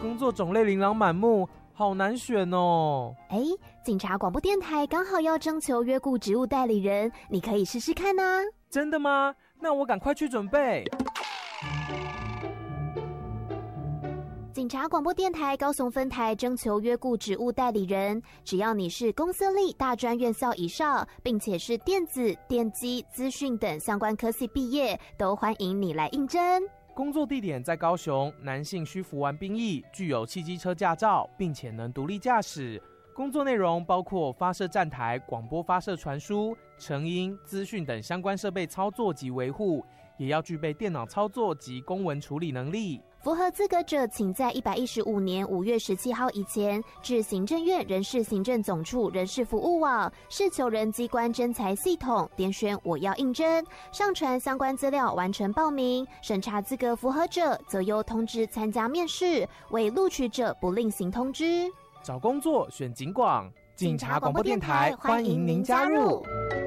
工作种类琳琅满目，好难选哦。 警察广播电台刚好要征求约雇职务代理人，你可以试试看啊。 真的吗？那我赶快去准备。 警察广播电台高雄分台征求约雇职务代理人，只要你是公司立大专院校以上，并且是电子、电机、资讯等相关科系毕业，都欢迎你来应征。 工作地点在高雄，男性需服完兵役，具有汽机车驾照，并且能独立驾驶。工作内容包括发射站台、广播发射传输、成音、资讯等相关设备操作及维护，也要具备电脑操作及公文处理能力。 符合资格者，请在115年5月17号以前至行政院人事行政总处人事服务网事求人机关征才系统点选我要应征，上传相关资料完成报名，审查资格符合者则由通知参加面试，未录取者不另行通知。 找工作选警广，警察广播电台欢迎您加入。